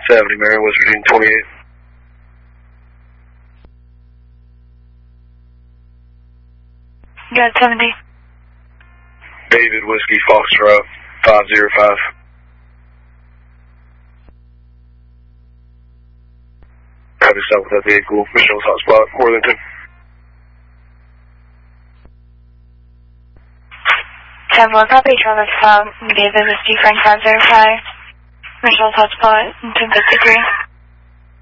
70, Mary, West Virginia 28. Got 70. David, Whiskey, Foxtrot, 505. Happy to stop with that vehicle. Michelle's hotspot, Worthington. 10-1, copy, Travis, David, Whiskey, Frank, 505. Michelle's hotspot, 1053.